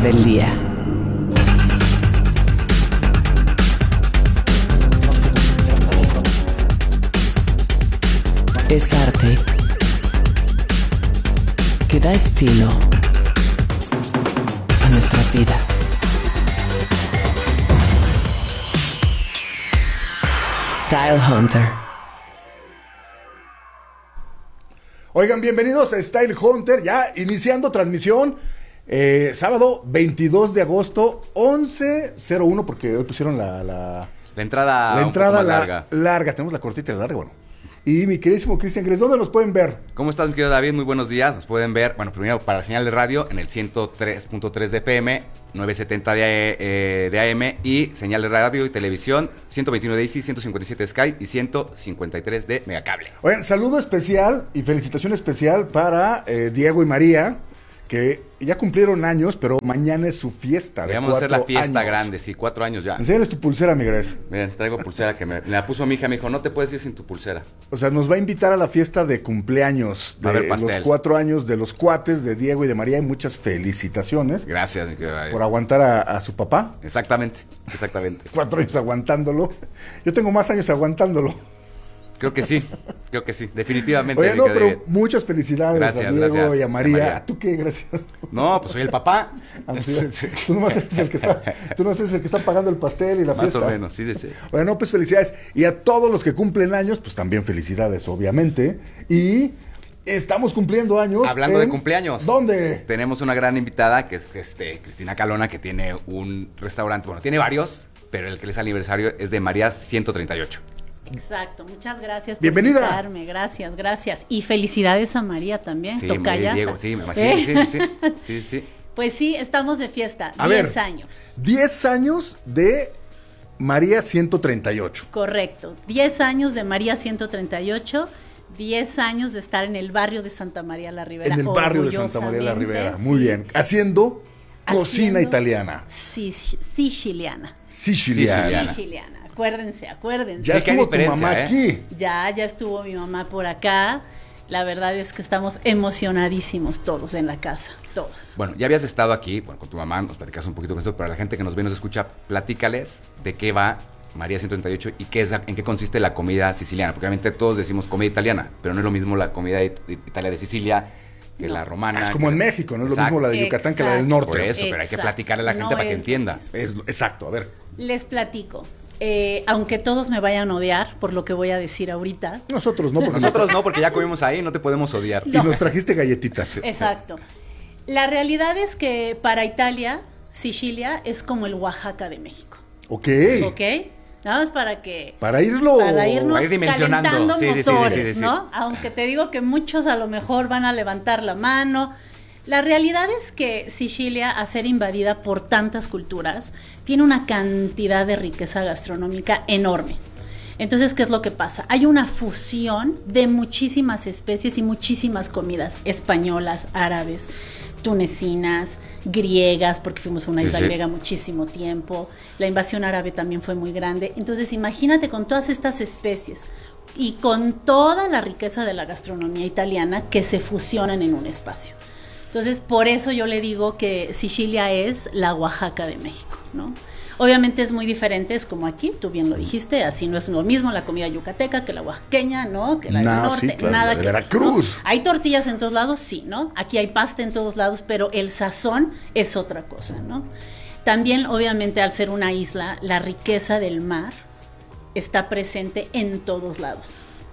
del día. Es arte que da estilo a nuestras vidas. Style Hunter. Oigan, bienvenidos a Style Hunter, ya iniciando transmisión, sábado 22 de agosto, 11:01, porque hoy pusieron la entrada larga, tenemos la cortita y la larga, bueno. Y mi queridísimo Cristian Gres, ¿dónde nos pueden ver? ¿Cómo estás, mi querido David? Muy buenos días. Nos pueden ver, bueno, primero para la señal de radio en el 103.3 de FM, 970 de AM y señal de radio y televisión 121 de Easy, 157 de Sky y 153 de Megacable. Oigan, saludo especial y felicitación especial para Diego y María, que ya cumplieron años, pero mañana es su fiesta de 4 años. Vamos a hacer la fiesta grande, sí, 4 años ya. Enséñales tu pulsera, mi Gres. Miren, traigo pulsera que me la puso mi hija, me dijo, no te puedes ir sin tu pulsera. O sea, nos va a invitar a la fiesta de cumpleaños de los 4 años de los cuates de Diego y de María, y muchas felicitaciones. Gracias, mi querido David. Por aguantar a su papá. Exactamente. 4 años aguantándolo. Yo tengo más años aguantándolo. Creo que sí, definitivamente. Oye, no, pero muchas felicidades a Diego y a María. ¿Tú qué? Gracias. No, pues soy el papá. Sí. Tú no eres el que está pagando el pastel y la fiesta. Más o menos, sí. Bueno, pues felicidades. Y a todos los que cumplen años, pues también felicidades, obviamente. Y estamos cumpliendo años. Hablando de cumpleaños. ¿Dónde? Tenemos una gran invitada, que es Cristina Calona, que tiene un restaurante. Bueno, tiene varios, pero el que es aniversario es de María 138. Exacto, muchas gracias por bienvenida. Invitarme, gracias. Y felicidades a María también, sí, tocayasa. Diego, sí. Pues sí, estamos de fiesta, a 10 ver, años. 10 años de María 138. Correcto, 10 años de María 138, 10 años de estar en el barrio de Santa María la Ribera. En el barrio de Santa María la Ribera, muy bien. Haciendo cocina italiana. Siciliana. Acuérdense. Ya estuvo tu mamá aquí. Ya estuvo mi mamá por acá. La verdad es que estamos emocionadísimos todos en la casa, todos. Bueno, ya habías estado aquí, con tu mamá, nos platicas un poquito con esto, pero a la gente que nos ve y nos escucha, platícales de qué va María 138 y en qué consiste la comida siciliana, porque obviamente todos decimos comida italiana, pero no es lo mismo la comida italiana de Sicilia que la romana. Es como en México, no es lo mismo la de Yucatán que la del norte. Por eso, pero hay que platicarle a la gente para que entienda. Exacto, a ver. Les platico. Aunque todos me vayan a odiar por lo que voy a decir ahorita. Nosotros no, porque ya comimos ahí, no te podemos odiar. No. Y nos trajiste galletitas. Exacto. La realidad es que para Italia, Sicilia es como el Oaxaca de México. Ok. Nada más para irnos dimensionando. Calentando motores, ¿no? Aunque te digo que muchos a lo mejor van a levantar la mano. La realidad es que Sicilia, a ser invadida por tantas culturas, tiene una cantidad de riqueza gastronómica enorme. Entonces, ¿qué es lo que pasa? Hay una fusión de muchísimas especies y muchísimas comidas españolas, árabes, tunecinas, griegas, porque fuimos a una isla griega muchísimo tiempo. La invasión árabe también fue muy grande. Entonces, imagínate con todas estas especies y con toda la riqueza de la gastronomía italiana que se fusionan en un espacio. Entonces, por eso yo le digo que Sicilia es la Oaxaca de México, ¿no? Obviamente es muy diferente, es como aquí, tú bien lo dijiste, así no es lo mismo la comida yucateca que la oaxaqueña, ¿no? Que la del norte, sí, claro, nada la de que Veracruz. ¿no? Hay tortillas en todos lados, sí, ¿no? Aquí hay pasta en todos lados, pero el sazón es otra cosa, ¿no? También, obviamente, al ser una isla, la riqueza del mar está presente en todos lados.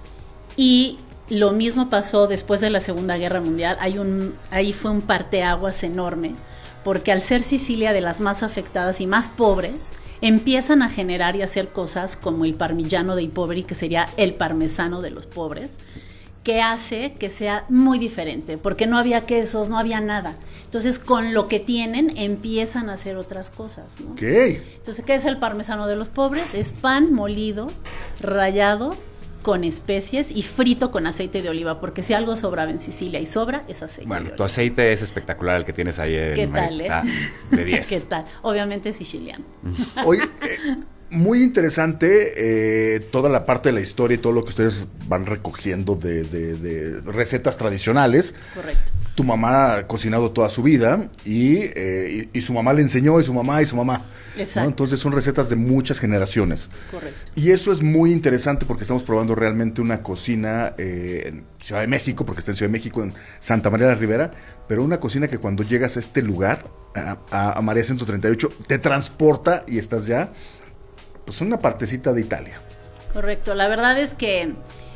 Y lo mismo pasó después de la Segunda Guerra Mundial. Ahí fue un parteaguas enorme, porque al ser Sicilia de las más afectadas y más pobres, empiezan a generar y hacer cosas como el parmigiano dei poveri, que sería el parmesano de los pobres, que hace que sea muy diferente, porque no había quesos, no había nada. Entonces, con lo que tienen, empiezan a hacer otras cosas, ¿no? Entonces, ¿qué es el parmesano de los pobres? Es pan molido, rallado, con especies y frito con aceite de oliva, porque si algo sobraba en Sicilia y sobra, es aceite de oliva. Bueno, tu aceite es espectacular el que tienes ahí en ¿Qué tal, de 10. ¿Qué tal? Obviamente es siciliano. Oye, muy interesante toda la parte de la historia y todo lo que ustedes van recogiendo de recetas tradicionales. Correcto. Tu mamá ha cocinado toda su vida y su mamá le enseñó, y su mamá, ¿no? Exacto. Entonces son recetas de muchas generaciones. Correcto. Y eso es muy interesante porque estamos probando realmente una cocina en Ciudad de México, porque está en Ciudad de México, en Santa María la Ribera, pero una cocina que cuando llegas a este lugar, a María 138, te transporta y estás ya pues en una partecita de Italia. Correcto. La verdad es que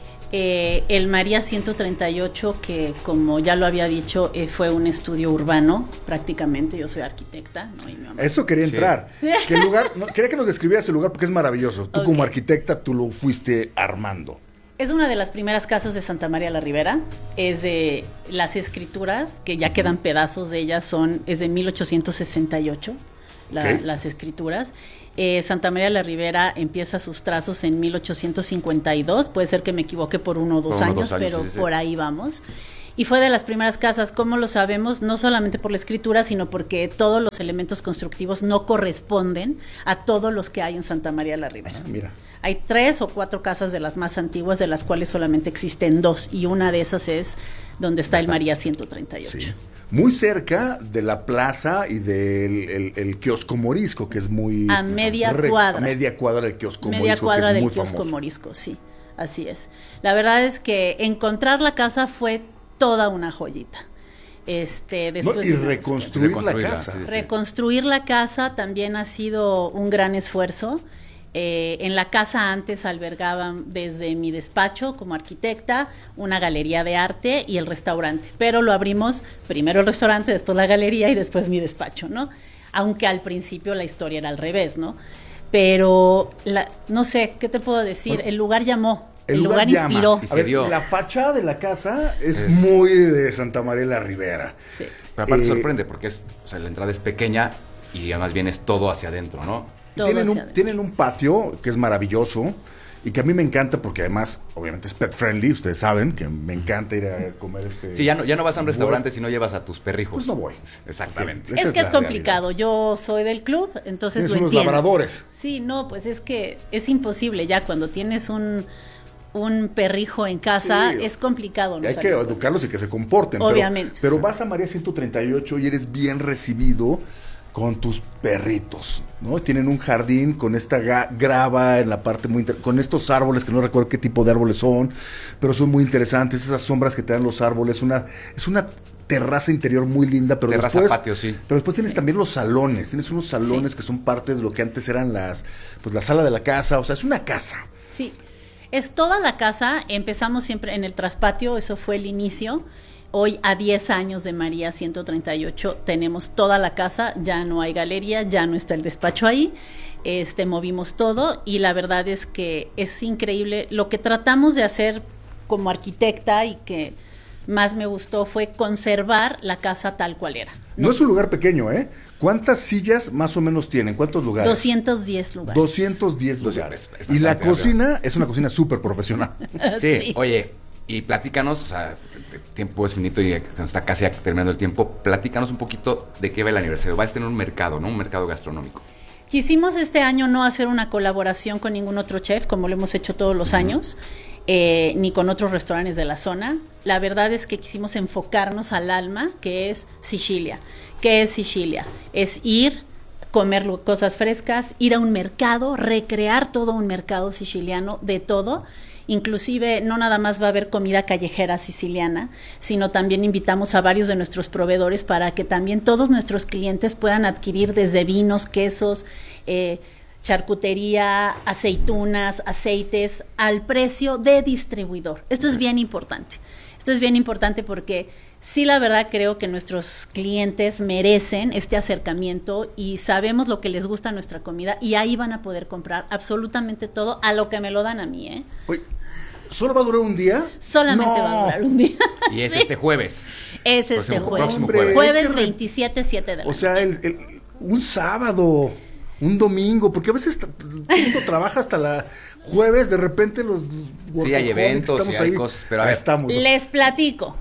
el María 138, que como ya lo había dicho, fue un estudio urbano prácticamente. Yo soy arquitecta, ¿no? Y mi mamá. Eso quería entrar. Sí. ¿Qué lugar? Quería que nos describieras el lugar porque es maravilloso. Tú como arquitecta, tú lo fuiste armando. Es una de las primeras casas de Santa María la Ribera. Es de las escrituras, que ya quedan pedazos de ellas, es de 1868, las escrituras. Santa María la Ribera empieza sus trazos en 1852. Puede ser que me equivoque por 1 o 2 años, pero sí. Por ahí vamos. Y fue de las primeras casas. ¿Cómo lo sabemos? No solamente por la escritura, sino porque todos los elementos constructivos no corresponden a todos los que hay en Santa María la Ribera. Mira. Hay 3 o 4 casas de las más antiguas, de las cuales solamente existen 2, y una de esas es donde está el María 138. Sí. Muy cerca de la plaza y del el kiosco morisco, que es muy... A media cuadra. A media cuadra del kiosco morisco, media cuadra que es muy del kiosco famoso. morisco, sí, así es. La verdad es que encontrar la casa fue toda una joyita. Después y reconstruir la casa. Sí. Reconstruir la casa también ha sido un gran esfuerzo. En la casa antes albergaban desde mi despacho como arquitecta una galería de arte y el restaurante, pero lo abrimos primero el restaurante, después la galería y después mi despacho, ¿no? Aunque al principio la historia era al revés, ¿no? Pero no sé, ¿qué te puedo decir? Bueno, el lugar llamó, el lugar llama. inspiró. Y se dio. La fachada de la casa es muy de Santa María la Ribera. Sí. Pero aparte sorprende porque la entrada es pequeña y además bien es todo hacia adentro, ¿no? Tienen un patio que es maravilloso y que a mí me encanta porque además, obviamente es pet friendly, ustedes saben que me encanta ir a comer Sí, ya no vas a un restaurante si no llevas a tus perrijos. Pues no voy. Exactamente. Esa Es que es la complicado. Yo soy del club, entonces Tienes lo unos entiendo. labradores. Sí, no, pues es que es imposible ya cuando tienes un perrijo en casa, Sí. es complicado. Hay que educarlos y que se comporten. Obviamente. Pero vas a María 138 y eres bien recibido con tus perritos, ¿no? Tienen un jardín con esta grava en la parte con estos árboles que no recuerdo qué tipo de árboles son, pero son muy interesantes, esas sombras que te dan los árboles, es una terraza interior muy linda, pero terraza después patio, sí. Pero después tienes también los salones, tienes unos salones que son parte de lo que antes eran la sala de la casa, o sea, es una casa. Sí, es toda la casa. Empezamos siempre en el traspatio, eso fue el inicio. Hoy, a 10 años de María 138, tenemos toda la casa, ya no hay galería, ya no está el despacho ahí, movimos todo y la verdad es que es increíble. Lo que tratamos de hacer como arquitecta y que más me gustó fue conservar la casa tal cual era. No es un lugar pequeño, ¿eh? ¿Cuántas sillas más o menos tienen? ¿Cuántos lugares? 210 lugares. 210 lugares. Es Y la bastante, cocina es una cocina súper profesional. Sí, oye, y platícanos, o sea, el tiempo es finito y se nos está casi terminando el tiempo. Platícanos un poquito de qué va el aniversario. Vas a tener un mercado, ¿no? Un mercado gastronómico. Quisimos este año no hacer una colaboración con ningún otro chef, como lo hemos hecho todos los años, ni con otros restaurantes de la zona. La verdad es que quisimos enfocarnos al alma, que es Sicilia. ¿Qué es Sicilia? Es ir, comer cosas frescas, ir a un mercado, recrear todo un mercado siciliano de todo. Inclusive no nada más va a haber comida callejera siciliana, sino también invitamos a varios de nuestros proveedores para que también todos nuestros clientes puedan adquirir desde vinos, quesos, charcutería, aceitunas, aceites, al precio de distribuidor. Esto es bien importante. Esto es bien importante porque sí, la verdad creo que nuestros clientes merecen este acercamiento y sabemos lo que les gusta a nuestra comida y ahí van a poder comprar absolutamente todo a lo que me lo dan a mí, ¿eh? Oye, ¿solo va a durar un día? Solamente va a durar un día. Y es Sí. este jueves. Es Próximo jueves. jueves. Jueves 27, 7 de la O sea, noche. un sábado, un domingo, porque a veces todo el mundo trabaja hasta la jueves, de repente los Sí, hay workaholics eventos estamos y hay ahí. cosas, pero a Ahí ver. estamos. Les platico.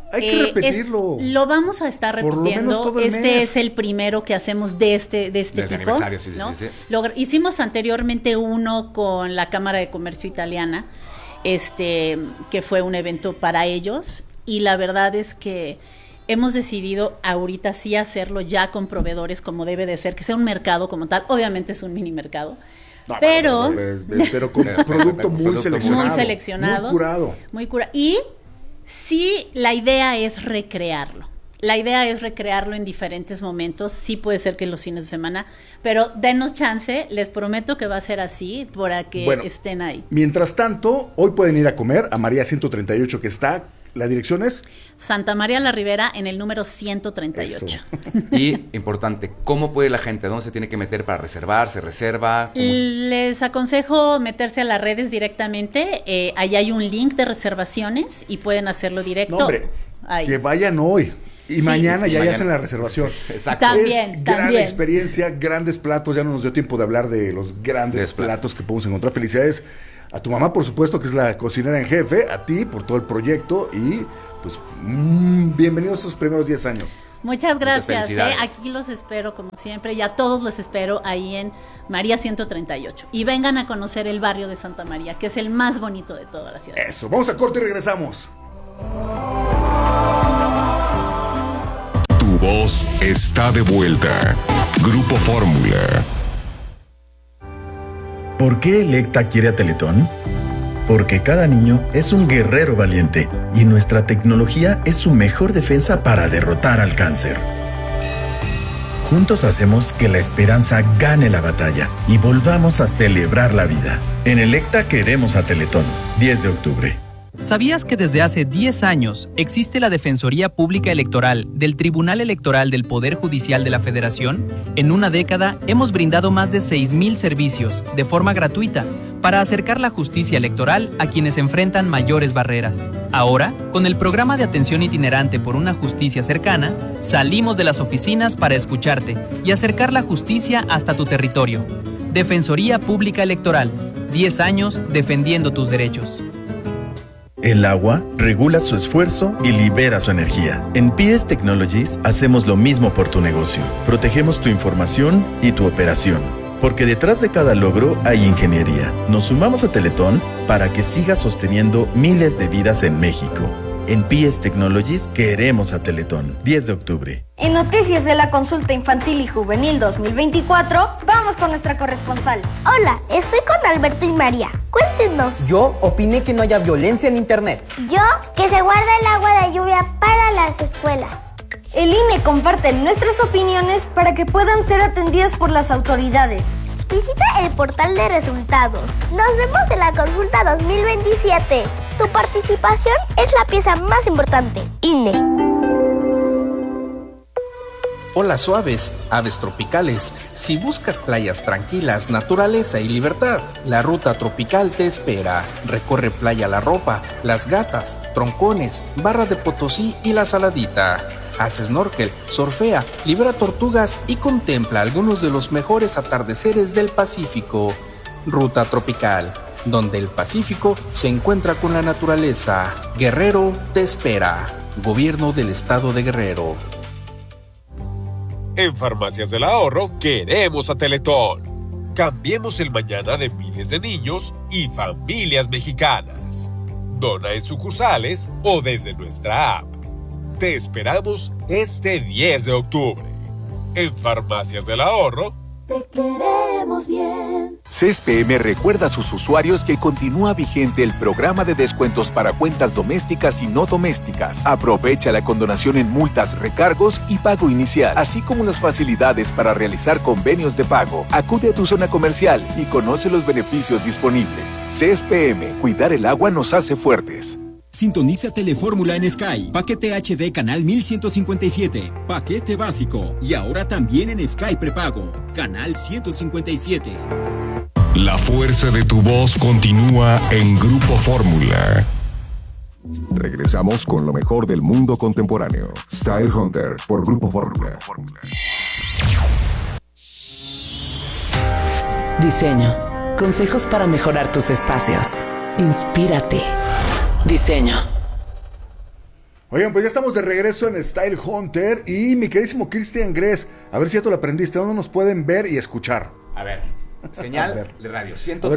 Hay que repetirlo. Lo vamos a estar Por lo repitiendo. menos todo el Este mes. es el primero que hacemos de este Del tipo. aniversario, sí, ¿no? sí. Hicimos anteriormente uno con la Cámara de Comercio Italiana, que fue un evento para ellos, y la verdad es que hemos decidido ahorita sí hacerlo ya con proveedores como debe de ser, que sea un mercado como tal. Obviamente es un mini mercado. No, Pero pero con producto muy Producto seleccionado. muy seleccionado, Muy curado. Y sí, la idea es recrearlo. La idea es recrearlo en diferentes momentos. Sí puede ser que los fines de semana, pero denos chance. Les prometo que va a ser así para que estén ahí. Mientras tanto, hoy pueden ir a comer a María 138, que está. La dirección es Santa María la Ribera, en el número 138. Eso. Y, importante, ¿cómo puede la gente? ¿Dónde se tiene que meter para reservar? ¿Se reserva? Les aconsejo meterse a las redes directamente. Ahí hay un link de reservaciones y pueden hacerlo directo. No, hombre, Ahí. que vayan hoy. Y mañana ya mañana. hacen la reservación. Exacto. También, Gran también. experiencia, grandes platos. Ya no nos dio tiempo de hablar de los grandes platos que podemos encontrar. Felicidades a tu mamá, por supuesto, que es la cocinera en jefe, a ti por todo el proyecto y pues bienvenidos a esos primeros 10 años. Muchas gracias. felicidades. Aquí los espero como siempre y a todos los espero ahí en María 138. Y vengan a conocer el barrio de Santa María, que es el más bonito de toda la ciudad. Eso, vamos a corte y regresamos. Tu voz está de vuelta. Grupo Fórmula. ¿Por qué Electa quiere a Teletón? Porque cada niño es un guerrero valiente y nuestra tecnología es su mejor defensa para derrotar al cáncer. Juntos hacemos que la esperanza gane la batalla y volvamos a celebrar la vida. En Electa queremos a Teletón, 10 de octubre. ¿Sabías que desde hace 10 años existe la Defensoría Pública Electoral del Tribunal Electoral del Poder Judicial de la Federación? En una década hemos brindado más de 6,000 servicios de forma gratuita para acercar la justicia electoral a quienes enfrentan mayores barreras. Ahora, con el programa de atención itinerante por una justicia cercana, salimos de las oficinas para escucharte y acercar la justicia hasta tu territorio. Defensoría Pública Electoral, 10 años defendiendo tus derechos. El agua regula su esfuerzo y libera su energía. En PS Technologies hacemos lo mismo por tu negocio. Protegemos tu información y tu operación. Porque detrás de cada logro hay ingeniería. Nos sumamos a Teletón para que siga sosteniendo miles de vidas en México. En PS Technologies queremos a Teletón. 10 de octubre. En noticias de la consulta infantil y juvenil 2024, vamos con nuestra corresponsal. Hola, estoy con Alberto y María. Cuéntenos. Yo opiné que no haya violencia en internet. Yo, que se guarde el agua de lluvia para las escuelas. El INE comparte nuestras opiniones para que puedan ser atendidas por las autoridades. Visita el portal de resultados. Nos vemos en la consulta 2027. Tu participación es la pieza más importante. INE. Hola suaves, aves tropicales. Si buscas playas tranquilas, naturaleza y libertad, la ruta tropical te espera. Recorre Playa La Ropa, Las Gatas, Troncones, Barra de Potosí y La Saladita. Haz snorkel, surfea, libera tortugas y contempla algunos de los mejores atardeceres del Pacífico. Ruta tropical, donde el Pacífico se encuentra con la naturaleza. Guerrero te espera. Gobierno del Estado de Guerrero. En Farmacias del Ahorro queremos a Teletón. Cambiemos el mañana de miles de niños y familias mexicanas. Dona en sucursales o desde nuestra app. Te esperamos este 10 de octubre. En Farmacias del Ahorro. Te queremos bien. CSPM recuerda a sus usuarios que continúa vigente el programa de descuentos para cuentas domésticas y no domésticas. Aprovecha la condonación en multas, recargos y pago inicial, así como las facilidades para realizar convenios de pago. Acude a tu zona comercial y conoce los beneficios disponibles. CSPM, cuidar el agua nos hace fuertes. Sintoniza Telefórmula en Sky. Paquete HD canal 1157. Paquete básico. Y ahora también en Sky prepago. Canal 157. La fuerza de tu voz continúa en Grupo Fórmula. Regresamos con lo mejor del mundo contemporáneo. Style Hunter por Grupo Fórmula. Diseño. Consejos para mejorar tus espacios. Inspírate. Diseño. Oigan, pues ya estamos de regreso en Style Hunter y mi queridísimo Cristian Gress, a ver si ya tú lo aprendiste, ¿dónde nos pueden ver y escuchar? A ver, señal de radio,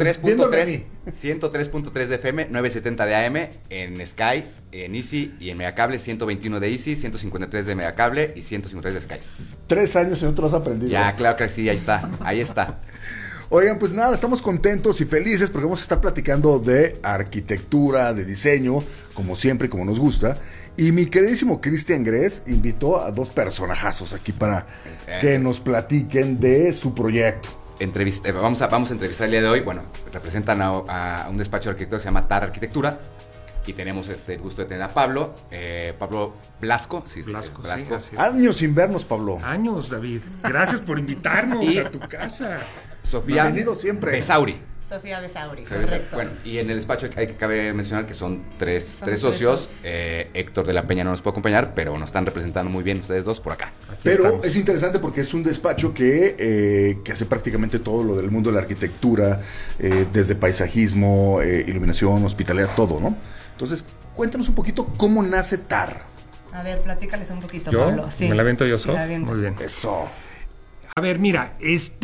103.3 de FM, 970 de AM, en Sky, en Easy y en Megacable, 121 de Easy, 153 de Megacable y 153 de Sky. 3 años y no te lo has aprendido. Ya, claro que sí, ahí está. Oigan, pues nada, estamos contentos y felices porque vamos a estar platicando de arquitectura, de diseño, como siempre y como nos gusta. Y mi queridísimo Cristian Gress invitó a 2 personajazos aquí para que nos platiquen de su proyecto. Vamos a entrevistar el día de hoy. Bueno, representan a un despacho de arquitectura que se llama TAR Arquitectura. Y tenemos el gusto de tener a Pablo Blasco. Blasco. Sí, años sin vernos, Pablo. Años, David. Gracias por invitarnos a tu casa. Sofía Bienvenido siempre. Besauri. Sofía Besauri, correcto. Bueno, y en el despacho cabe mencionar que son tres socios. Héctor de la Peña no nos puede acompañar, pero nos están representando muy bien ustedes dos por acá. Pero estamos. Es interesante porque es un despacho que hace prácticamente todo lo del mundo de la arquitectura, desde paisajismo, iluminación, hospitalidad, todo, ¿no? Entonces, cuéntanos un poquito cómo nace TAR. A ver, platícales un poquito, ¿Yo? Pablo. Sí. ¿Me la avento yo, Sof? Sí, muy bien. Eso. A ver, mira,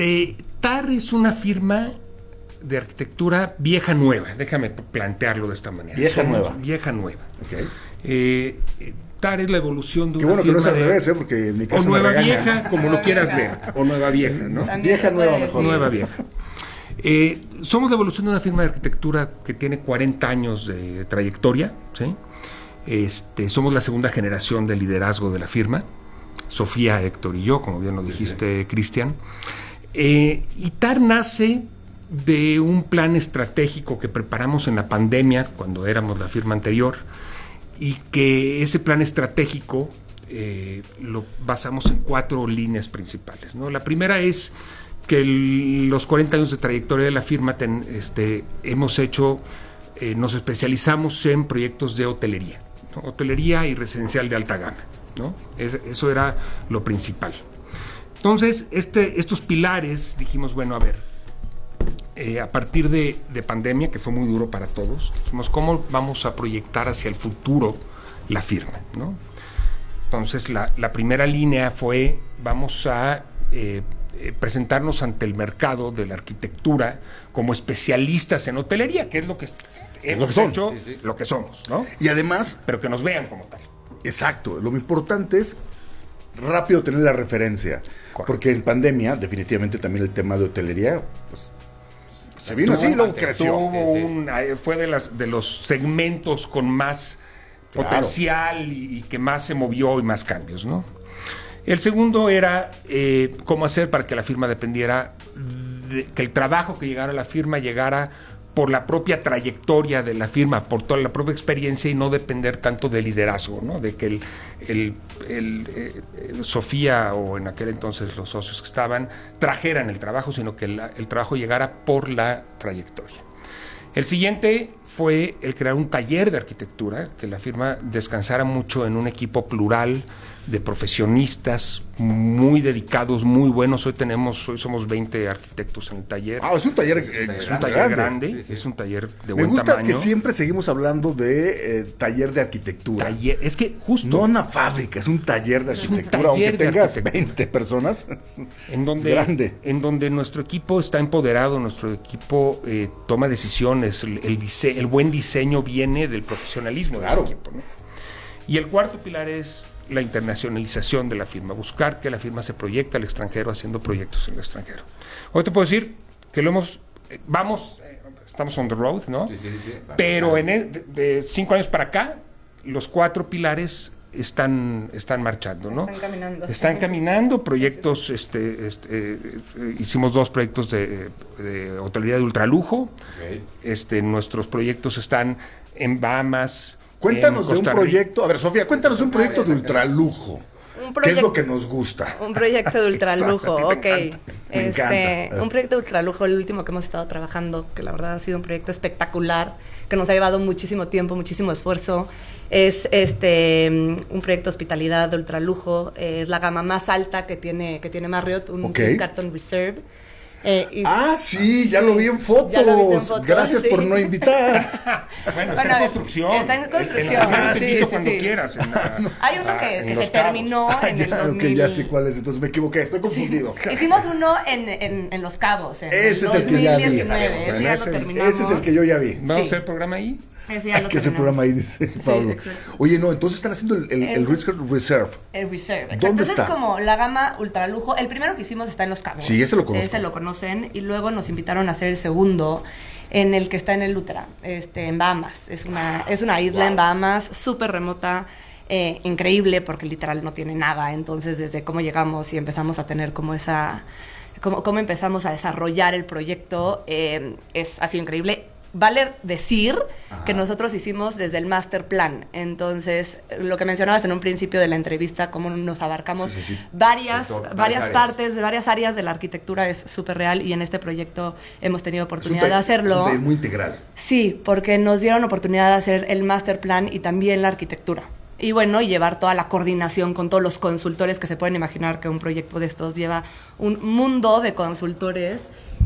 TAR es una firma de arquitectura vieja nueva. Déjame plantearlo de esta manera. Vieja nueva. Vieja nueva. Okay. TAR es la evolución de Qué una bueno firma que no es al revés, porque en mi caso o nueva me regañan. vieja, como lo quieras ver. O nueva vieja, ¿no? Vieja nueva mejor. Nueva vieja. Somos la evolución de una firma de arquitectura que tiene 40 años de trayectoria, ¿sí? Somos la segunda generación de liderazgo de la firma, Sofía, Héctor y yo, como bien lo dijiste, Cristian. Y TAR nace de un plan estratégico que preparamos en la pandemia, cuando éramos la firma anterior, y que ese plan estratégico lo basamos en 4 líneas principales, ¿no? La primera es que los 40 años de trayectoria de la firma hemos hecho, nos especializamos en proyectos de hotelería, ¿no? Hotelería y residencial de alta gama, ¿no? Eso era lo principal. Entonces, estos pilares, dijimos, bueno, a ver, a partir de pandemia, que fue muy duro para todos, dijimos, ¿cómo vamos a proyectar hacia el futuro la firma, ¿no? Entonces, la primera línea fue, vamos a presentarnos ante el mercado de la arquitectura como especialistas en hotelería, que es lo que hemos hecho, lo que somos, ¿no? Y además, pero que nos vean como tal. Exacto, lo importante es rápido tener la referencia. Correcto. Porque en pandemia, definitivamente también el tema de hotelería, pues se vino así y luego creció. Fue de los segmentos con más potencial y que más se movió y más cambios, ¿no? El segundo era cómo hacer para que la firma dependiera, que el trabajo que llegara a la firma llegara por la propia trayectoria de la firma, por toda la propia experiencia y no depender tanto del liderazgo, ¿no? De que Sofía o en aquel entonces los socios que estaban trajeran el trabajo, sino que el trabajo llegara por la trayectoria. El siguiente fue el crear un taller de arquitectura, que la firma descansara mucho en un equipo plural de profesionistas muy dedicados, muy buenos. Hoy somos 20 arquitectos en el taller. Es un taller grande. Es un taller de buen tamaño. Me gusta que siempre seguimos hablando de taller de arquitectura. Es que justo... No una fábrica, es un taller de arquitectura, aunque tengas 20 personas. Grande. En donde nuestro equipo está empoderado, nuestro equipo toma decisiones, el buen diseño viene del profesionalismo de ese equipo, ¿no? Y el cuarto pilar es la internacionalización de la firma, buscar que la firma se proyecte al extranjero haciendo proyectos en el extranjero. Hoy te puedo decir que estamos on the road, ¿no? Sí. Pero de 5 años para acá, los 4 pilares están marchando, ¿no? Están caminando proyectos, hicimos 2 proyectos de hotelería de ultralujo. Nuestros proyectos están en Bahamas. Cuéntanos de un proyecto, a ver, Sofía, cuéntanos de un proyecto de ultralujo. ¿Qué es lo que nos gusta? Un proyecto de ultralujo, ok. Me encanta. Un proyecto de ultralujo, el último que hemos estado trabajando, que la verdad ha sido un proyecto espectacular, que nos ha llevado muchísimo tiempo, muchísimo esfuerzo. Es un proyecto de hospitalidad de ultralujo, es la gama más alta que tiene Marriott, un Carton Reserve. Sí, ya lo vi en fotos. Ya lo viste en fotos, Gracias sí. por no invitar. Bueno, está en construcción. Está en construcción. Cuando quieras. Hay uno que se terminó en el 2000. Ok, ya sé cuál es, entonces me equivoqué, estoy confundido. Hicimos uno en Los Cabos, en Ese el es el que ya vi. 2019. Ese ya lo terminamos. Ese es el que yo ya vi. ¿Vamos a hacer el programa ahí? Ese ya lo Que ese programa ahí, dice Pablo. Oye, no, entonces están haciendo el Reserve. El Reserve. ¿Dónde Entonces está? es como la gama ultralujo. El primero que hicimos está en Los Cabos. Sí, ese lo conozco. Ese lo conocen. Y luego nos invitaron a hacer el segundo, en el que está en el Lutra, en Bahamas. Es una isla en Bahamas, súper remota, increíble, porque literal no tiene nada. Entonces, desde cómo llegamos y empezamos a tener como esa... Cómo empezamos a desarrollar el proyecto, ha sido increíble. Vale decir que nosotros hicimos desde el master plan. Entonces, lo que mencionabas en un principio de la entrevista, cómo nos abarcamos varias partes, de varias áreas de la arquitectura, es súper real, y en este proyecto hemos tenido oportunidad de hacerlo. Es muy integral. Sí, porque nos dieron oportunidad de hacer el master plan y también la arquitectura. Y bueno, llevar toda la coordinación con todos los consultores, que se pueden imaginar que un proyecto de estos lleva un mundo de consultores,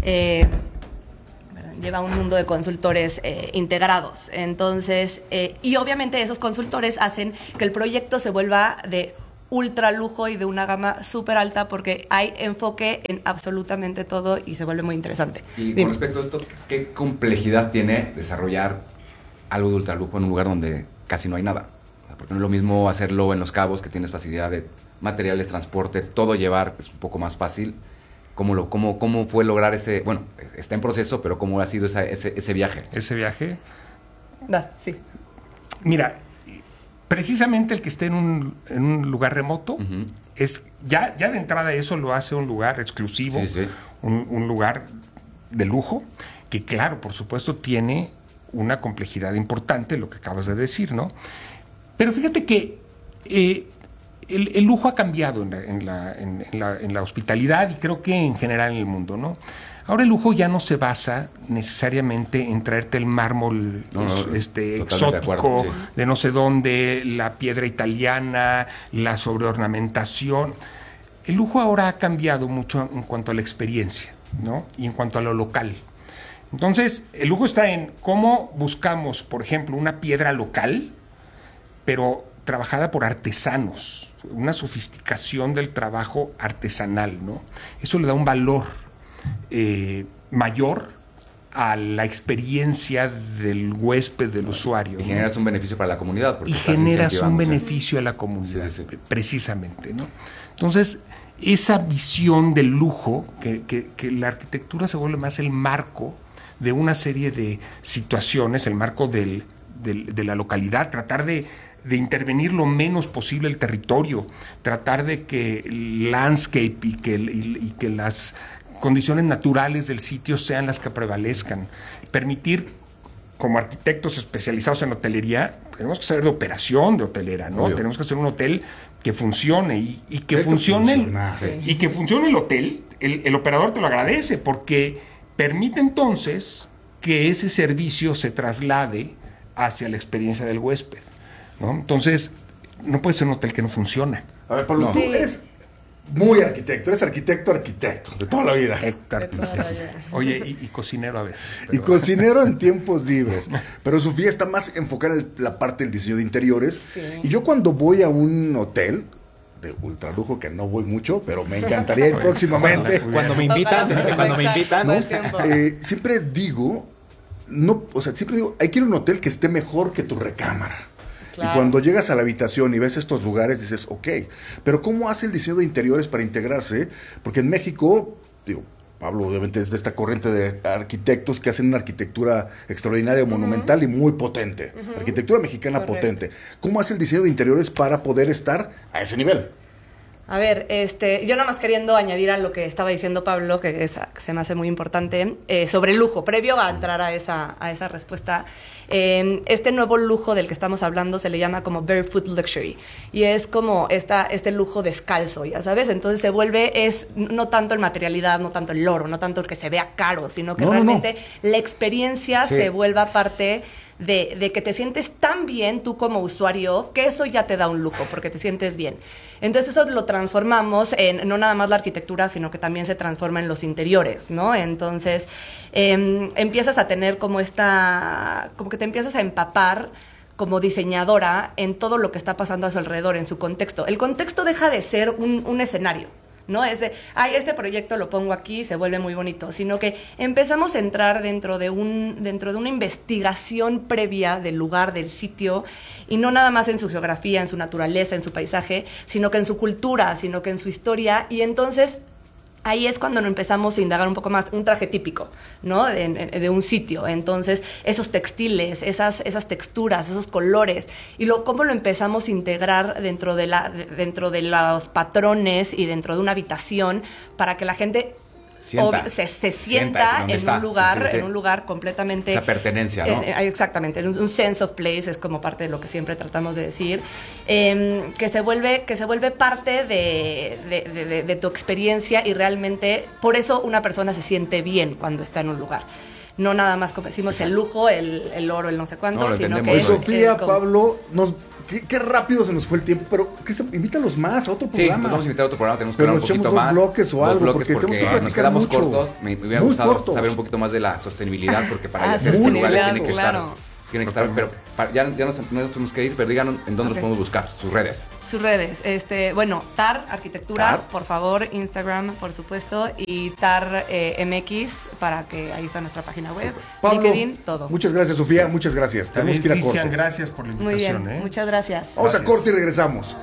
integrados. Entonces, y obviamente esos consultores hacen que el proyecto se vuelva de ultra lujo y de una gama súper alta, porque hay enfoque en absolutamente todo y se vuelve muy interesante. Y con respecto a esto, ¿qué complejidad tiene desarrollar algo de ultra lujo en un lugar donde casi no hay nada? Porque no es lo mismo hacerlo en Los Cabos, que tienes facilidad de materiales, transporte, todo llevar, es un poco más fácil. ¿Cómo fue lograr ese? Bueno, está en proceso, pero ¿cómo ha sido ese viaje? ¿Ese viaje? Sí. Mira, precisamente el que esté en un lugar remoto, es ya de entrada eso lo hace un lugar exclusivo, un lugar de lujo, que claro, por supuesto tiene una complejidad importante, lo que acabas de decir, ¿no? Pero fíjate que el lujo ha cambiado en la hospitalidad, y creo que en general en el mundo, ¿no? Ahora el lujo ya no se basa necesariamente en traerte el mármol exótico de no sé dónde, la piedra italiana, la sobreornamentación. El lujo ahora ha cambiado mucho en cuanto a la experiencia, ¿no? Y en cuanto a lo local. Entonces, el lujo está en cómo buscamos, por ejemplo, una piedra local, pero trabajada por artesanos, una sofisticación del trabajo artesanal, ¿no? Eso le da un valor mayor a la experiencia del huésped, del usuario. Y generas un beneficio para la comunidad. Y generas un beneficio a la comunidad, precisamente, ¿no? Entonces, esa visión del lujo, que la arquitectura se vuelve más el marco de una serie de situaciones, el marco de la localidad, tratar de intervenir lo menos posible el territorio, tratar de que el landscape y que las condiciones naturales del sitio sean las que prevalezcan. Permitir, como arquitectos especializados en hotelería, tenemos que saber de operación de hotelera, ¿no? Obvio. Tenemos que hacer un hotel que funcione y que funcione el hotel. El operador te lo agradece, porque permite entonces que ese servicio se traslade hacia la experiencia del huésped, ¿no? Entonces, no puede ser un hotel que no funciona. A ver, Pablo, tú eres muy arquitecto, eres arquitecto de toda la vida. Oye, y cocinero a veces. Y cocinero en tiempos libres. Pero Sofía está más enfocada en la parte del diseño de interiores. Sí. Y yo cuando voy a un hotel de ultralujo, que no voy mucho, pero me encantaría ir próximamente. Cuando me invitan, ¿no? Siempre digo, hay que ir a un hotel que esté mejor que tu recámara. Claro. Y cuando llegas a la habitación y ves estos lugares, dices, ok, pero ¿cómo hace el diseño de interiores para integrarse? Porque en México, Pablo obviamente es de esta corriente de arquitectos que hacen una arquitectura extraordinaria, monumental y muy potente. Arquitectura mexicana potente. ¿Cómo hace el diseño de interiores para poder estar a ese nivel? A ver, yo nada más queriendo añadir a lo que estaba diciendo Pablo, que se me hace muy importante, sobre el lujo, previo a entrar a esa respuesta. Este nuevo lujo del que estamos hablando se le llama como barefoot luxury, y es como este lujo descalzo, ya sabes. Entonces se vuelve, es no tanto en materialidad, no tanto el oro, no tanto el que se vea caro, sino que realmente la experiencia se vuelva parte de que te sientes tan bien tú como usuario, que eso ya te da un lujo, porque te sientes bien. Entonces eso lo transformamos en no nada más la arquitectura, sino que también se transforma en los interiores, ¿no? Entonces empiezas a tener como que te empiezas a empapar como diseñadora en todo lo que está pasando a su alrededor, en su contexto. El contexto deja de ser un escenario, ¿no? Es de, este proyecto lo pongo aquí, se vuelve muy bonito, sino que empezamos a entrar dentro de una investigación previa del lugar, del sitio, y no nada más en su geografía, en su naturaleza, en su paisaje, sino que en su cultura, sino que en su historia, y entonces ahí es cuando nos empezamos a indagar un poco más, un traje típico, ¿no? De un sitio. Entonces, esos textiles, esas texturas, esos colores, y cómo lo empezamos a integrar dentro de los patrones y dentro de una habitación para que la gente se sienta en un lugar, en un lugar completamente... Esa pertenencia, ¿no? Exactamente, un sense of place es como parte de lo que siempre tratamos de decir, que se vuelve parte de tu experiencia, y realmente por eso una persona se siente bien cuando está en un lugar. No nada más como decimos el lujo, el oro, el no sé cuánto, sino que... Sofía, Pablo, qué rápido se nos fue el tiempo, pero invítalos más a otro programa. Sí, nos vamos a invitar a otro programa, tenemos que hablar un poquito más. Bloques o algo, porque tenemos que platicar nos quedamos mucho. cortos. Me hubiera gustado saber un poquito más de la sostenibilidad, porque para estos lugares tienen que estar, pero ya nos tenemos que ir, pero díganos en dónde los podemos buscar, sus redes. Sus redes, TAR Arquitectura, por favor, Instagram, por supuesto, y TAR MX, para que ahí está nuestra página web, Pablo, LinkedIn, todo. Muchas gracias, Sofía, muchas gracias. Tenemos que ir a corte. Cristian, gracias por la invitación. Muy bien, muchas gracias. Vamos a corte y regresamos.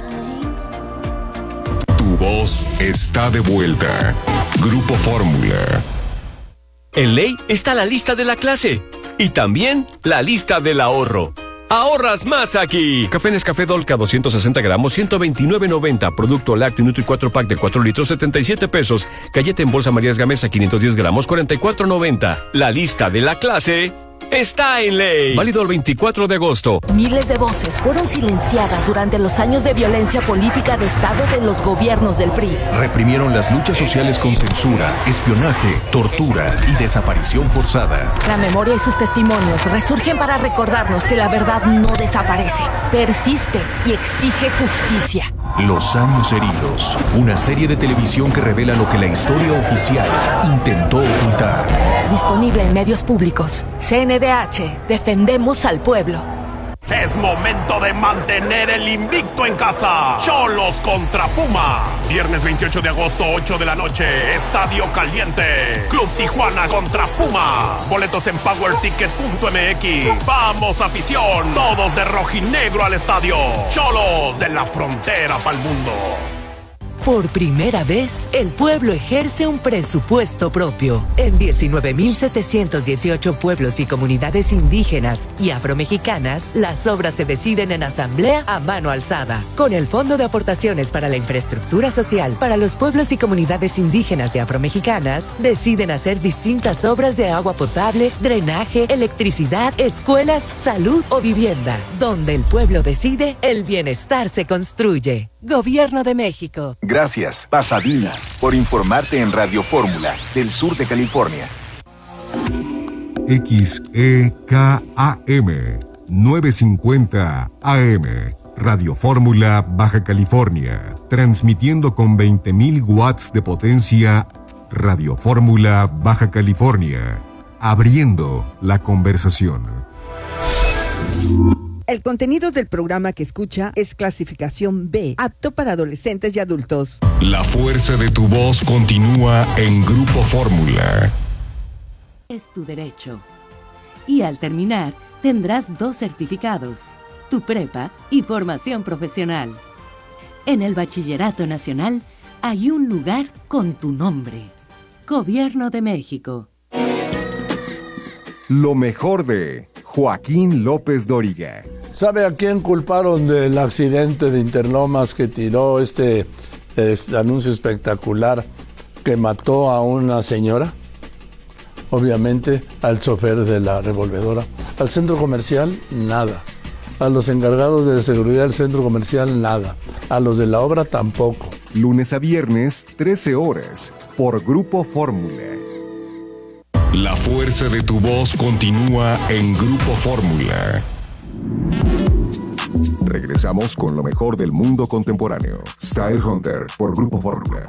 Tu voz está de vuelta. Grupo Fórmula. En ley está la lista de la clase y también la lista del ahorro. ¡Ahorras más aquí! Café Nescafé Dolca 260 gramos, 129.90. Producto lácteo Nutri 4 pack de 4 litros, 77 pesos. Galleta en bolsa Marías Gamesa 510 gramos, 44.90. La lista de la clase está en ley. Válido el 24 de agosto. Miles de voces fueron silenciadas durante los años de violencia política de Estado de los gobiernos del PRI. Reprimieron las luchas sociales con censura, espionaje, tortura y desaparición forzada. La memoria y sus testimonios resurgen para recordarnos que la verdad no desaparece, persiste y exige justicia. Los años heridos. Una serie de televisión que revela lo que la historia oficial intentó ocultar. Disponible en medios públicos. CNDH. Defendemos al pueblo. Es momento de mantener el invicto en casa. Xolos contra Puma. Viernes 28 de agosto, 8 de la noche. Estadio Caliente. Club Tijuana contra Puma. Boletos en powerticket.mx. Vamos, afición. Todos de rojinegro al estadio. Xolos de la frontera pa'l mundo. Por primera vez, el pueblo ejerce un presupuesto propio. En 19.718 pueblos y comunidades indígenas y afromexicanas, las obras se deciden en asamblea a mano alzada. Con el Fondo de Aportaciones para la Infraestructura Social para los pueblos y comunidades indígenas y afromexicanas, deciden hacer distintas obras de agua potable, drenaje, electricidad, escuelas, salud o vivienda. Donde el pueblo decide, el bienestar se construye. Gobierno de México. Gracias, Pasadena, por informarte en Radio Fórmula, del sur de California. XEKAM 950 AM, Radio Fórmula, Baja California, transmitiendo con 20.000 watts de potencia. Radio Fórmula, Baja California, abriendo la conversación. El contenido del programa que escucha es clasificación B, apto para adolescentes y adultos. La fuerza de tu voz continúa en Grupo Fórmula. Es tu derecho. Y al terminar, tendrás 2 certificados, tu prepa y formación profesional. En el Bachillerato Nacional hay un lugar con tu nombre. Gobierno de México. Lo mejor de Joaquín López Dóriga. ¿Sabe a quién culparon del accidente de Interlomas que tiró este anuncio espectacular que mató a una señora? Obviamente al chofer de la revolvedora. Al centro comercial, nada. A los encargados de seguridad del centro comercial, nada. A los de la obra, tampoco. Lunes a viernes, 13 horas, por Grupo Fórmula. La fuerza de tu voz continúa en Grupo Fórmula. Regresamos con lo mejor del mundo contemporáneo. Style Hunter por Grupo Fórmula.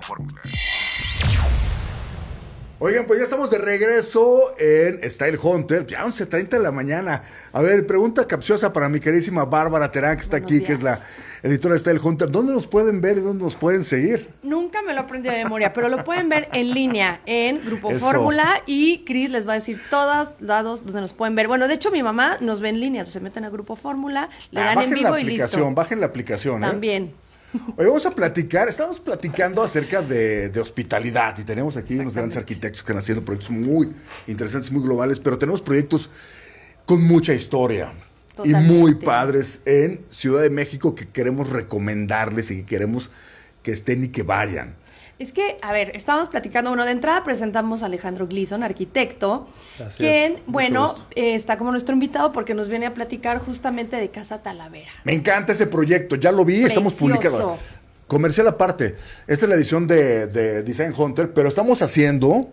Oigan, pues ya estamos de regreso en Style Hunter, ya 11:30 de la mañana. A ver, pregunta capciosa para mi queridísima Bárbara Terán, que está aquí, que es la editora de Style Hunter. ¿Dónde nos pueden ver y dónde nos pueden seguir? Nunca me lo aprendí de memoria, pero lo pueden ver en línea en Grupo Eso. Fórmula y Cris les va a decir todos lados donde nos pueden ver. Bueno, de hecho mi mamá nos ve en línea, entonces se meten a Grupo Fórmula, le dan en vivo y listo. Bajen la aplicación, También. Hoy vamos a platicar, estamos platicando acerca de hospitalidad y tenemos aquí unos grandes arquitectos que están haciendo proyectos muy interesantes, muy globales, pero tenemos proyectos con mucha historia y muy padres en Ciudad de México que queremos recomendarles y que queremos que estén y que vayan. Es que, a ver, estábamos platicando, bueno, de entrada presentamos a Alejandro Gleason, arquitecto, Gracias. quien, bueno, está como nuestro invitado porque nos viene a platicar justamente de Casa Talavera. Me encanta ese proyecto, ya lo vi, estamos publicando. Comercial aparte, esta es la edición de Design Hunter, pero estamos haciendo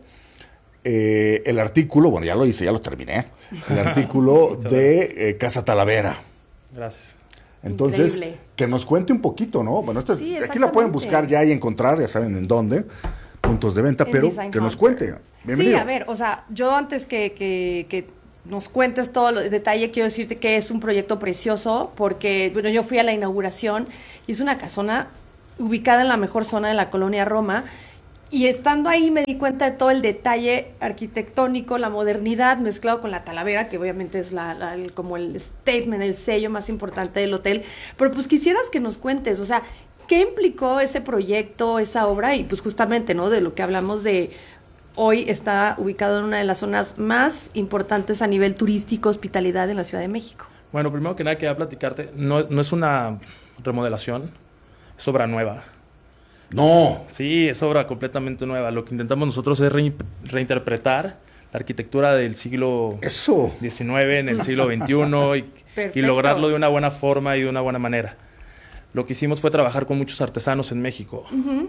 el artículo, bueno, ya lo hice, ya lo terminé, el artículo de Casa Talavera. Gracias. Entonces, Increíble. que nos cuente un poquito, ¿no? Bueno, esta, Sí, aquí la pueden exactamente. buscar ya y encontrar, ya saben en dónde, puntos de venta, En pero Design que nos Hunter. cuente. Bienvenido. Sí, a ver, o sea, yo antes que nos cuentes todo el detalle, quiero decirte que es un proyecto precioso porque, bueno, yo fui a la inauguración y es una casona ubicada en la mejor zona de la colonia Roma. Y estando ahí me di cuenta de todo el detalle arquitectónico, la modernidad mezclado con la Talavera, que obviamente es como el statement, el sello más importante del hotel. Pero pues quisieras que nos cuentes, o sea, ¿qué implicó ese proyecto, esa obra? Y pues justamente, ¿no? De lo que hablamos de hoy está ubicado en una de las zonas más importantes a nivel turístico, hospitalidad en la Ciudad de México. Bueno, primero que nada quería platicarte, no es una remodelación, es obra nueva. No. Sí, es obra completamente nueva. Lo que intentamos nosotros es reinterpretar la arquitectura del siglo XIX en el siglo XXI y Perfecto. lograrlo de una buena forma y de una buena manera. Lo que hicimos fue trabajar con muchos artesanos en México,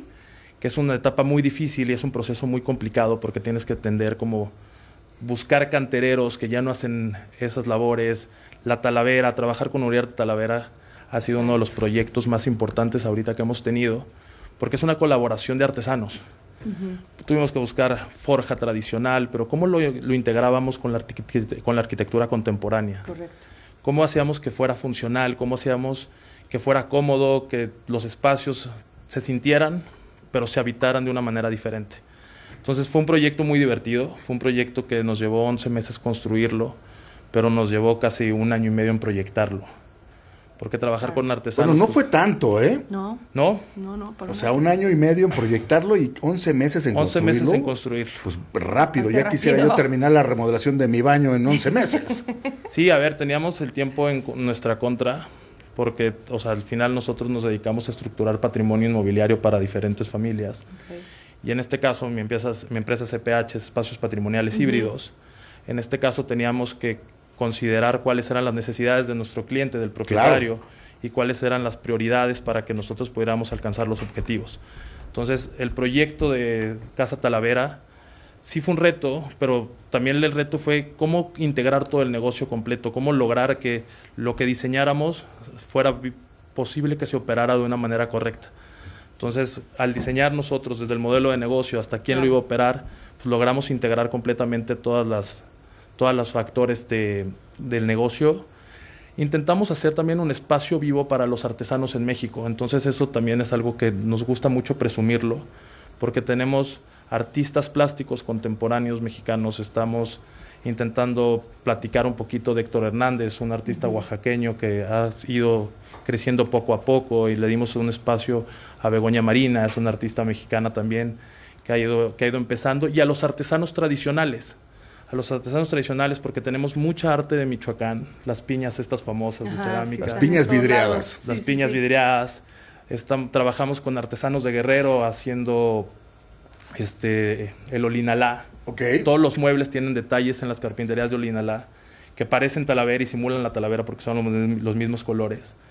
que es una etapa muy difícil y es un proceso muy complicado porque tienes que atender como buscar cantereros que ya no hacen esas labores. La Talavera, trabajar con Uriarte Talavera ha sido uno de los proyectos más importantes ahorita que hemos tenido, porque es una colaboración de artesanos. Tuvimos que buscar forja tradicional, pero ¿cómo lo integrábamos con la arquitectura contemporánea? Correcto. ¿Cómo hacíamos que fuera funcional? ¿Cómo hacíamos que fuera cómodo, que los espacios se sintieran, pero se habitaran de una manera diferente? Entonces fue un proyecto muy divertido, fue un proyecto que nos llevó 11 meses construirlo, pero nos llevó casi 1 año y medio en proyectarlo. Porque trabajar con artesanos... Bueno, no fue tanto, ¿eh? No. ¿No? O sea, 1 año y medio en proyectarlo y 11 meses en 11 construirlo. meses en construirlo. Pues rápido, ya Bastante quisiera yo rápido. terminar la remodelación de mi baño en 11 meses. Sí, a ver, teníamos el tiempo en nuestra contra, porque, o sea, al final nosotros nos dedicamos a estructurar patrimonio inmobiliario para diferentes familias. Y en este caso, mi empresa CPH, Espacios Patrimoniales Híbridos, en este caso teníamos que considerar cuáles eran las necesidades de nuestro cliente, del propietario, y cuáles eran las prioridades para que nosotros pudiéramos alcanzar los objetivos. Entonces, el proyecto de Casa Talavera sí fue un reto, pero también el reto fue cómo integrar todo el negocio completo, cómo lograr que lo que diseñáramos fuera posible que se operara de una manera correcta. Entonces, al diseñar nosotros desde el modelo de negocio hasta quién lo iba a operar, pues logramos integrar completamente todas los factores del negocio. Intentamos hacer también un espacio vivo para los artesanos en México. Entonces eso también es algo que nos gusta mucho presumirlo, porque tenemos artistas plásticos contemporáneos mexicanos. Estamos intentando platicar un poquito de Héctor Hernández, un artista oaxaqueño que ha ido creciendo poco a poco, y le dimos un espacio a Begoña Marina, es una artista mexicana también que ha ido empezando, y a los artesanos tradicionales. Porque tenemos mucha arte de Michoacán, las piñas estas famosas de cerámica. Las piñas vidriadas. Las piñas vidriadas. Trabajamos con artesanos de Guerrero haciendo el Olinalá. Todos los muebles tienen detalles en las carpinterías de Olinalá que parecen Talavera y simulan la Talavera porque son los mismos colores.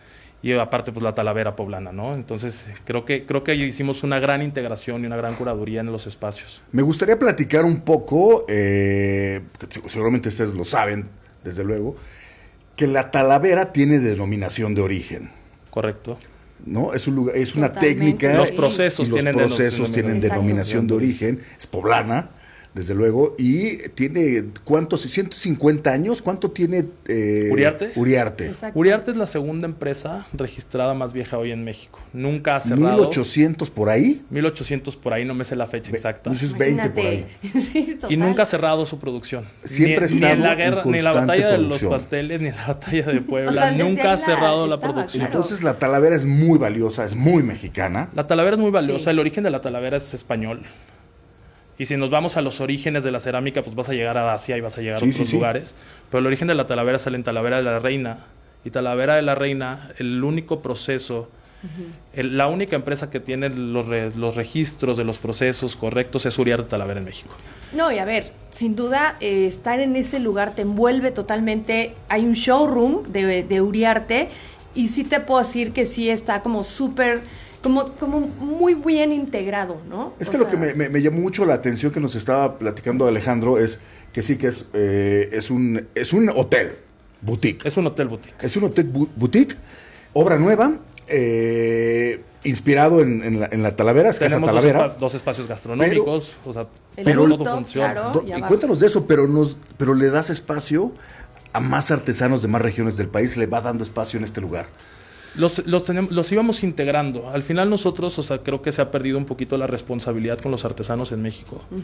y aparte pues la Talavera poblana, ¿no? Entonces creo que hicimos una gran integración y una gran curaduría en los espacios. Me gustaría platicar un poco, seguramente ustedes lo saben, desde luego, que la Talavera tiene denominación de origen. Correcto. ¿No? Es un lugar, es una técnica. Los procesos tienen denominación de origen, es poblana, desde luego, y tiene, ¿cuántos? 150 años, ¿cuánto tiene Uriarte? Uriarte. Uriarte es la segunda empresa registrada más vieja hoy en México. Nunca ha cerrado. 1800 por ahí. 1800 por ahí, no me sé la fecha exacta. Entonces 20 por ahí. Sí, y nunca ha cerrado su producción. Siempre ni en la guerra, en ni en la batalla producción. de los pasteles, ni en la batalla de Puebla. O sea, nunca ha cerrado la producción. Claro. Entonces la Talavera es muy valiosa, es muy mexicana. La Talavera es muy valiosa, Sí. el origen de la Talavera es español. Y si nos vamos a los orígenes de la cerámica, pues vas a llegar a Asia y vas a llegar a otros lugares. Pero el origen de la Talavera sale en Talavera de la Reina. Y Talavera de la Reina, el único proceso, la única empresa que tiene los registros de los procesos correctos es Uriarte Talavera en México. No, y a ver, sin duda, estar en ese lugar te envuelve totalmente. Hay un showroom de Uriarte y sí te puedo decir que sí está como súper, como muy bien integrado, ¿no? Es que lo que me llamó mucho la atención que nos estaba platicando Alejandro es que sí que es un hotel boutique. Es un hotel boutique. Es un hotel boutique, obra nueva, inspirado en la Talavera, es Casa Tenemos Talavera. dos espacios gastronómicos, pero todo funciona. Claro, y cuéntanos de eso, pero le das espacio a más artesanos de más regiones del país, le va dando espacio en este lugar. Los íbamos integrando. Al final nosotros, creo que se ha perdido un poquito la responsabilidad con los artesanos en México.